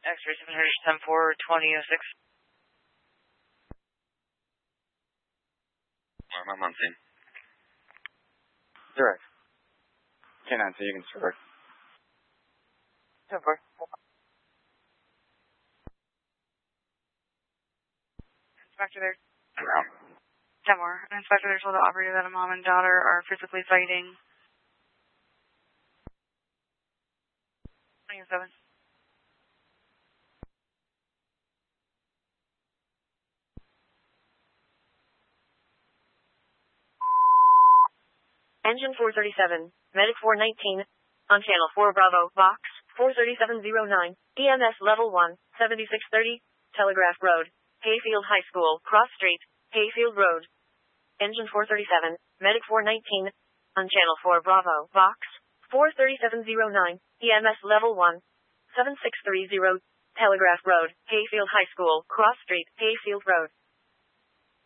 X-ray 710 42006. I'm on scene. Direct. K9, so you can start. 10-4. Inspector, there's 10 more. Inspector, there's told the operator that a mom and daughter are physically fighting. 27. Engine 437, Medic 419, on Channel 4 Bravo, Box 43709, EMS Level 1, 7630, Telegraph Road, Hayfield High School, Cross Street, Hayfield Road. Engine 437, Medic 419, on Channel 4 Bravo, Box 43709, EMS Level 1, 7630, Telegraph Road, Hayfield High School, Cross Street, Hayfield Road.